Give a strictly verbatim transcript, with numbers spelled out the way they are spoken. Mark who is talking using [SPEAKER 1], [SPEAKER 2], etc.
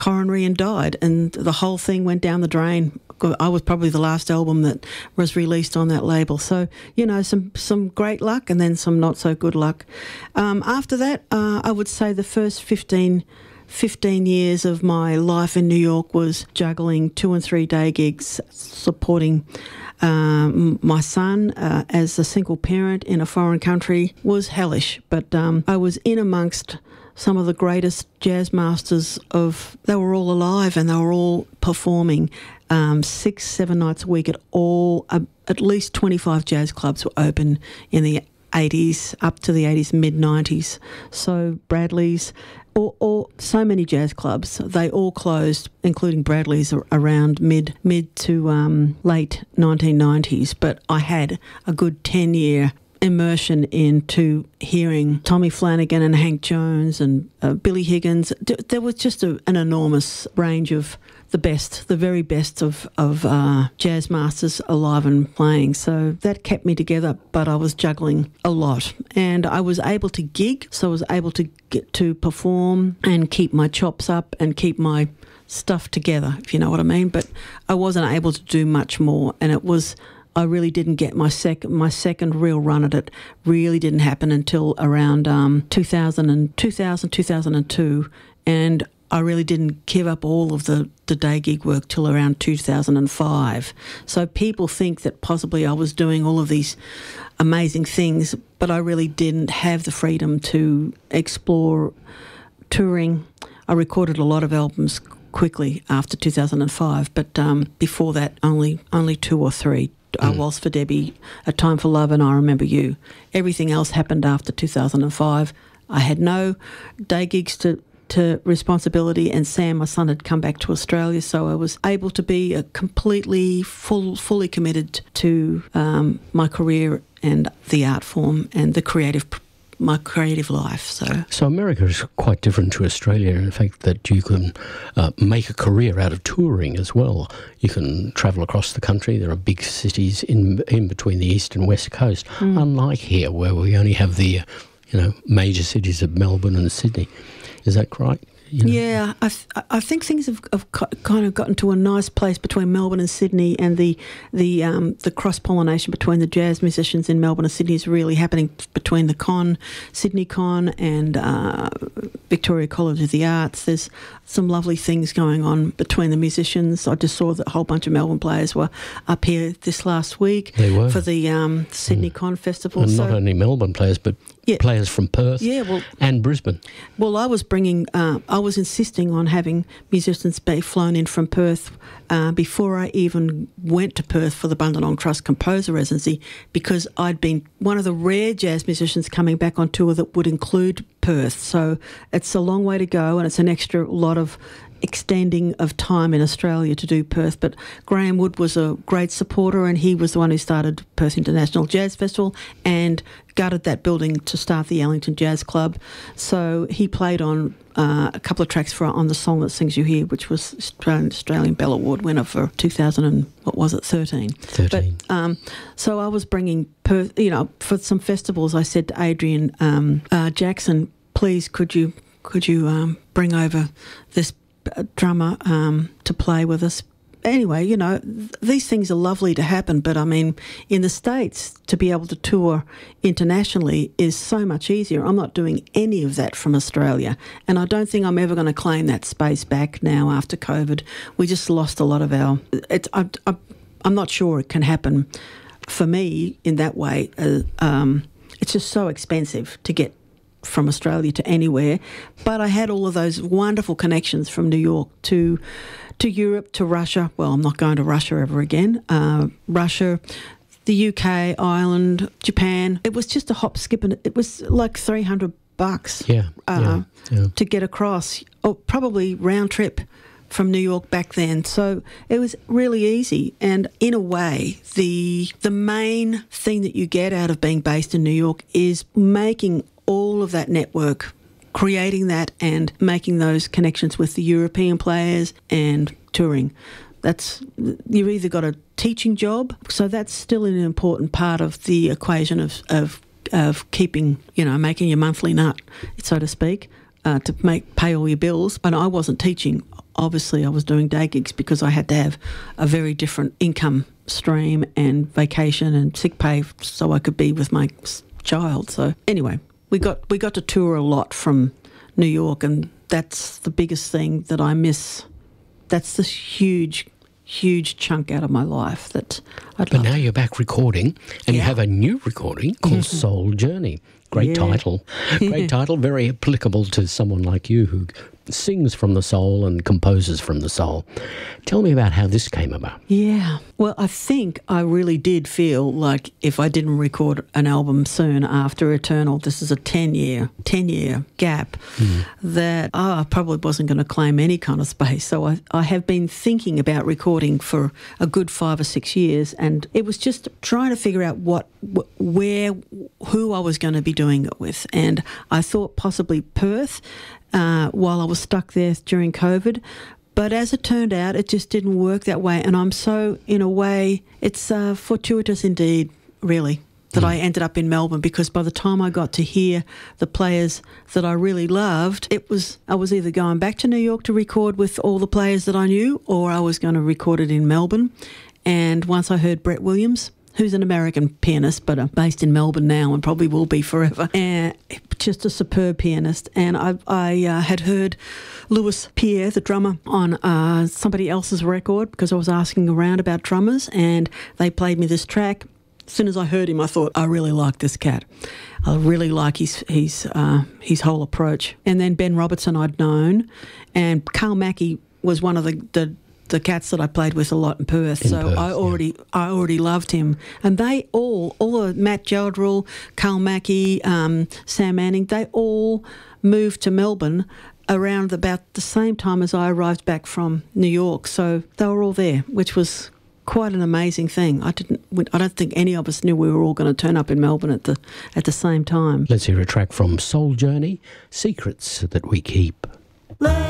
[SPEAKER 1] coronary and died, and the whole thing went down the drain. I was probably the last album that was released on that label. So, you know, some, some great luck and then some not so good luck. Um, after that, uh, I would say the first fifteen, fifteen years of my life in New York was juggling two and three day gigs, supporting um, my son uh, as a single parent in a foreign country was hellish. But um, I was in amongst some of the greatest jazz masters of, they were all alive and they were all performing um, six, seven nights a week at all, uh, at least twenty-five jazz clubs were open in the eighties, up to the eighties, mid nineties. So Bradley's, or, or so many jazz clubs, they all closed, including Bradley's, around mid mid to um, late nineteen nineties. But I had a good ten-year immersion into hearing Tommy Flanagan and Hank Jones and uh, Billy Higgins. There was just a, an enormous range of the best, the very best of, of uh, jazz masters alive and playing. So that kept me together, but I was juggling a lot. And I was able to gig, so I was able to get to perform and keep my chops up and keep my stuff together, if you know what I mean. But I wasn't able to do much more, and it was... I really didn't get my second my second real run at it. Really didn't happen until around um, two thousand and two thousand, two thousand two, and I really didn't give up all of the, the day gig work till around two thousand five. So people think that possibly I was doing all of these amazing things, but I really didn't have the freedom to explore touring. I recorded a lot of albums quickly after two thousand five, but um, before that, only only two or three. Uh, mm. Waltz for Debbie, A Time for Love, and I Remember You. Everything else happened after two thousand five. I had no day gigs to, to responsibility, and Sam, my son, had come back to Australia, so I was able to be a completely, full, fully committed to um, my career and the art form and the creative my creative life. So
[SPEAKER 2] so America is quite different to Australia in the fact that you can uh, make a career out of touring as well. You can travel across the country. There are big cities in in between the east and west coast, mm. unlike here where we only have the, you know, major cities of Melbourne and Sydney. Is that correct? You know?
[SPEAKER 1] Yeah, I th- I think things have, have kind of gotten to a nice place between Melbourne and Sydney, and the the um, the cross pollination between the jazz musicians in Melbourne and Sydney is really happening between the Con, Sydney Con, and uh, Victoria College of the Arts. There's some lovely things going on between the musicians. I just saw that a whole bunch of Melbourne players were up here this last week
[SPEAKER 2] they were.
[SPEAKER 1] for the um, Sydney mm. Con Festival.
[SPEAKER 2] And
[SPEAKER 1] so,
[SPEAKER 2] not only Melbourne players, but yeah. players from Perth
[SPEAKER 1] yeah, well,
[SPEAKER 2] and Brisbane.
[SPEAKER 1] Well, I was bringing, uh, I was insisting on having musicians be flown in from Perth uh, before I even went to Perth for the Bundanong Trust Composer Residency, because I'd been one of the rare jazz musicians coming back on tour that would include Perth. So it's a long way to go, and it's an extra lot of extending of time in Australia to do Perth. But Graham Wood was a great supporter, and he was the one who started Perth International Jazz Festival and gutted that building to start the Ellington Jazz Club. So he played on uh, a couple of tracks for on the Song That Sings You Here, which was Australian, Australian Bell Award winner for two thousand and what was it, thirteen.
[SPEAKER 2] Thirteen.
[SPEAKER 1] But, um, so I was bringing Perth, you know, for some festivals. I said to Adrian um, uh, Jackson, please, could you could you um, bring over this drummer um, to play with us. Anyway, you know, th- these things are lovely to happen, but I mean, in the States, to be able to tour internationally is so much easier. I'm not doing any of that from Australia, and I don't think I'm ever going to claim that space back now after COVID. We just lost a lot of our... It's, I, I, I'm not sure it can happen for me in that way. Uh, um, it's just so expensive to get from Australia to anywhere, but I had all of those wonderful connections from New York to to Europe, to Russia. Well, I'm not going to Russia ever again. Uh, Russia, the U K, Ireland, Japan. It was just a hop, skip, and it was like three hundred bucks
[SPEAKER 2] yeah,
[SPEAKER 1] uh,
[SPEAKER 2] yeah, yeah.
[SPEAKER 1] to get across, or probably round trip from New York back then. So it was really easy. And in a way, the the main thing that you get out of being based in New York is making all of that network, creating that and making those connections with the European players and touring. That's, you've either got a teaching job, so that's still an important part of the equation of, of, of keeping, you know, making your monthly nut, so to speak. uh, to make pay all your bills. And I wasn't teaching. Obviously, I was doing day gigs because I had to have a very different income stream and vacation and sick pay so I could be with my child. So anyway, we got we got to tour a lot from New York, and that's the biggest thing that I miss. That's this huge, huge chunk out of my life that I'd
[SPEAKER 2] But
[SPEAKER 1] love
[SPEAKER 2] now
[SPEAKER 1] to.
[SPEAKER 2] you're back recording, and you
[SPEAKER 1] Yeah.
[SPEAKER 2] have a new recording called Soul Journey. Great
[SPEAKER 1] Yeah.
[SPEAKER 2] title. Great title, very applicable to someone like you who sings from the soul and composes from the soul. Tell me about how this came about.
[SPEAKER 1] Yeah. Well, I think I really did feel like if I didn't record an album soon after Eternal, this is a ten-year, ten-year gap, mm. that oh, I probably wasn't going to claim any kind of space. So I, I have been thinking about recording for a good five or six years, and it was just trying to figure out what, where, who I was going to be doing it with. And I thought possibly Perth, uh, while I was stuck there during COVID. But as it turned out, it just didn't work that way. And I'm so, in a way, it's uh, fortuitous indeed, really, that mm. I ended up in Melbourne, because by the time I got to hear the players that I really loved, it was I was either going back to New York to record with all the players that I knew, or I was going to record it in Melbourne. And once I heard Brett Williams, who's an American pianist, but uh, based in Melbourne now and probably will be forever, and just a superb pianist. And I, I uh, had heard Louis Pierre, the drummer, on uh, somebody else's record, because I was asking around about drummers, and they played me this track. As soon as I heard him, I thought, I really like this cat. I really like his his uh, his whole approach. And then Ben Robertson I'd known, and Carl Mackey was one of the, the the cats that I played with a lot in Perth.
[SPEAKER 2] In
[SPEAKER 1] so
[SPEAKER 2] Perth,
[SPEAKER 1] I already
[SPEAKER 2] yeah.
[SPEAKER 1] I already loved him. And they all, all of Matt Geldrell, Carl Mackey, um, Sam Manning, they all moved to Melbourne around about the same time as I arrived back from New York. So they were all there, which was quite an amazing thing. I didn't. I don't think any of us knew we were all going to turn up in Melbourne at the at the same time.
[SPEAKER 2] Let's hear a track from Soul Journey, Secrets That We Keep.